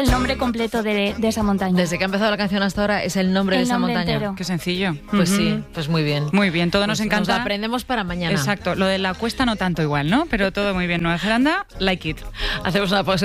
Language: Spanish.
El nombre completo de esa montaña. Desde que ha empezado la canción hasta ahora es el nombre de esa montaña. Entero. Qué sencillo. Pues sí, pues muy bien. Muy bien, todo Pues nos encanta. Nos lo aprendemos para mañana. Exacto, lo de la cuesta no tanto igual, ¿no? Pero todo muy bien. Nueva Zelanda, like it. Hacemos una pausa.